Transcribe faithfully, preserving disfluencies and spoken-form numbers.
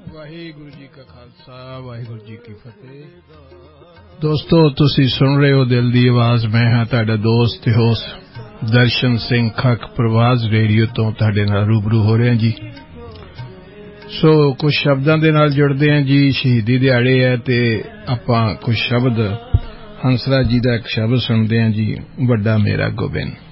ਵਾਹਿਗੁਰੂ ਜੀ ਕਾ ਖਾਲਸਾ ਵਾਹਿਗੁਰੂ ਜੀ ਕੀ ਫਤਿਹ। ਦੋਸਤੋ, ਤੁਸੀਂ ਸੁਣ ਰਹੇ ਹੋ ਦਿਲ ਦੀ ਆਵਾਜ਼। ਮੈਂ ਹਾਂ ਤੁਹਾਡਾ ਦੋਸਤ ਤੇ ਹੋਸਟ ਦਰਸ਼ਨ ਸਿੰਘ ਖੱਕ ਪ੍ਰਵਾਜ਼ ਰੇਡੀਓ ਤੋਂ ਤੁਹਾਡੇ ਨਾਲ ਰੂਬਰੂ ਹੋ ਰਿਹਾ ਜੀ। ਸੋ ਕੁਝ ਸ਼ਬਦਾਂ ਦੇ ਨਾਲ ਜੁੜਦੇ ਹਾਂ ਜੀ। ਸ਼ਹੀਦੀ ਦਿਹਾੜੇ ਹੈ ਤੇ ਆਪਾਂ ਕੁਝ ਸ਼ਬਦ ਹੰਸਰਾਜ ਜੀ ਦਾ ਇੱਕ ਸ਼ਬਦ ਸੁਣਦੇ ਹਾਂ ਜੀ। ਵੱਡਾ ਮੇਰਾ ਗੋਬਿੰਦ।